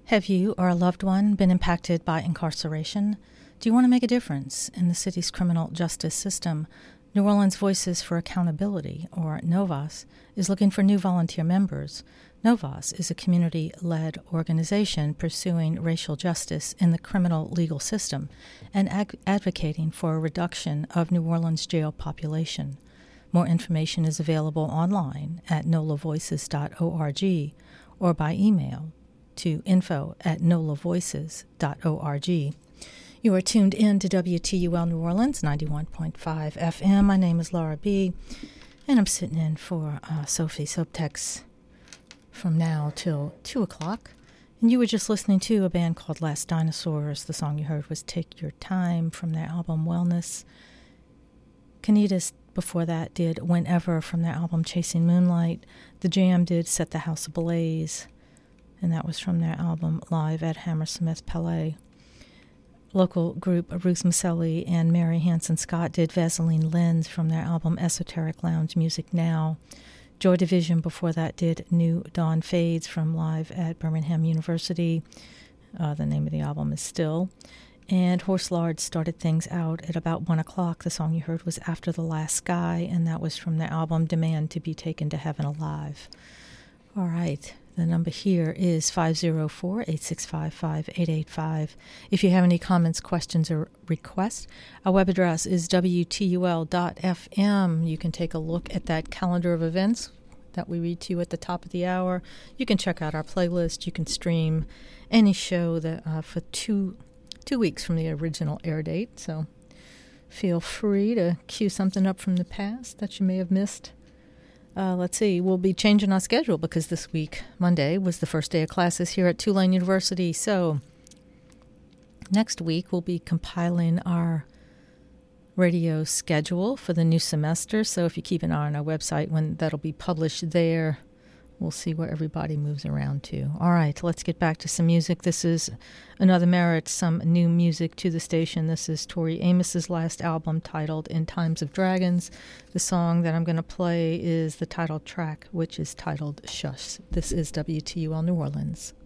Have you or a loved one been impacted by incarceration? Do you want to make a difference in the city's criminal justice system? New Orleans Voices for Accountability, or NOVAS, is looking for new volunteer members. NOVAS is a community-led organization pursuing racial justice in the criminal legal system and advocating for a reduction of New Orleans jail population. More information is available online at nolavoices.org or by email to info@nolavoices.org. You are tuned in to WTUL New Orleans, 91.5 FM. My name is Laura B., and I'm sitting in for Sophie Sobtex from now till 2 o'clock. And you were just listening to a band called Last Dinosaurs. The song you heard was Take Your Time from their album Wellness. Canitas before that did Whenever from their album Chasing Moonlight. The Jam did Set the House Ablaze, and that was from their album Live at Hammersmith Palais. Local group Ruth Maselli and Mary Hanson Scott did Vaseline Lens from their album Esoteric Lounge Music Now. Joy Division before that did New Dawn Fades from Live at Birmingham University. The name of the album is Still. And Horse Lard started things out at about 1 o'clock. The song you heard was After the Last Sky, and that was from their album Demand to be Taken to Heaven Alive. All right. The number here is 504-865-5885. If you have any comments, questions, or requests, our web address is wtul.fm. You can take a look at that calendar of events that we read to you at the top of the hour. You can check out our playlist. You can stream any show that for two weeks from the original air date. So feel free to cue something up from the past that you may have missed. Let's see, we'll be changing our schedule because this week, Monday, was the first day of classes here at Tulane University. So next week, we'll be compiling our radio schedule for the new semester. So if you keep an eye on our website, when that'll be published there, we'll see where everybody moves around to. All right, let's get back to some music. This is Another Merit, some new music to the station. This is Tori Amos's last album titled In Times of Dragons. The song that I'm going to play is the title track, which is titled Shush. This is WTUL New Orleans.